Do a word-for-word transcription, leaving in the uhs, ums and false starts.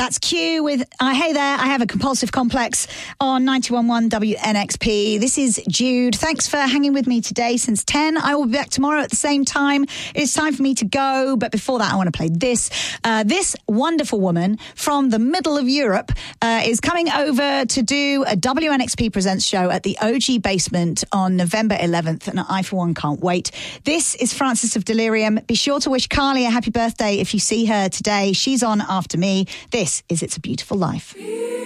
That's Q with uh, Hey There, I Have a Compulsive Complex on ninety-one point one W N X P. This is Jude. Thanks for hanging with me today since ten. I will be back tomorrow at the same time. It's time for me to go, but before that I want to play this. Uh, this wonderful woman from the middle of Europe uh, is coming over to do a W N X P Presents show at the O G Basement on November eleventh, and I for one can't wait. This is Francis of Delirium. Be sure to wish Carly a happy birthday if you see her today. She's on after me. This is It's a Beautiful Life.